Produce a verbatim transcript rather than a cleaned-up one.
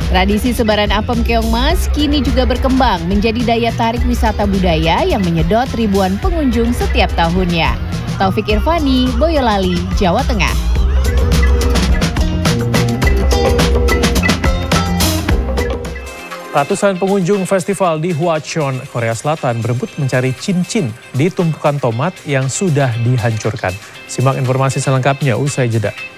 Tradisi sebaran apem keongmas kini juga berkembang menjadi daya tarik wisata budaya yang menyedot ribuan pengunjung setiap tahunnya. Taufik Irvani, Boyolali, Jawa Tengah. Ratusan pengunjung festival di Hwacheon, Korea Selatan berebut mencari cincin di tumpukan tomat yang sudah dihancurkan. Simak informasi selengkapnya usai jeda.